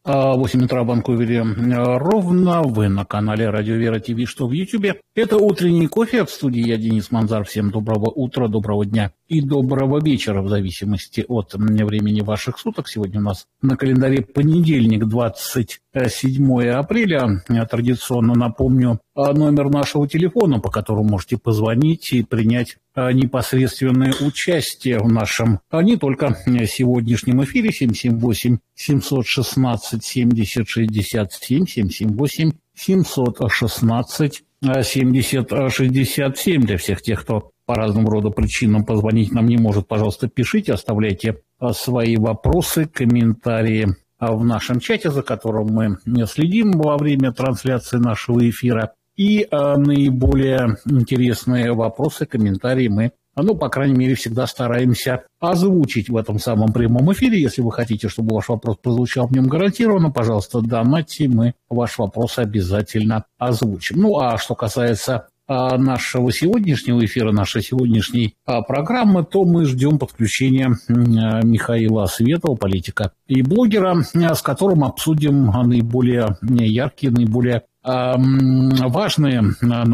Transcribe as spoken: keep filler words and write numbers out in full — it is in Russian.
восемь утра в Ванкувере ровно. Вы на канале Радио Вера ТВ, что в Ютубе. Это утренний кофе. В студии я, Денис Манзар. Всем доброго утра, доброго дня и доброго вечера, в зависимости от времени ваших суток. Сегодня у нас на календаре понедельник, двадцать седьмое апреля. Я традиционно напомню номер нашего телефона, по которому можете позвонить и принять непосредственное участие в нашем, а не только сегодняшнем эфире. Семь семь восемь семьсот шестнадцать семьдесят шестьдесят семь, семь семь восемь семьсот шестнадцать семьдесят шестьдесят семь. Для всех тех, кто по разным рода причинам позвонить нам не может, пожалуйста, пишите, оставляйте свои вопросы, комментарии в нашем чате, за которым мы следим во время трансляции нашего эфира. И а, наиболее интересные вопросы, комментарии мы, ну, по крайней мере, всегда стараемся озвучить в этом самом прямом эфире. Если вы хотите, чтобы ваш вопрос прозвучал в нем гарантированно, пожалуйста, донатьте, мы ваш вопрос обязательно озвучим. Ну, а что касается а, нашего сегодняшнего эфира, нашей сегодняшней а, программы, то мы ждем подключения а, Михаила Светова, политика и блогера, а, с которым обсудим наиболее яркие, наиболее важные, на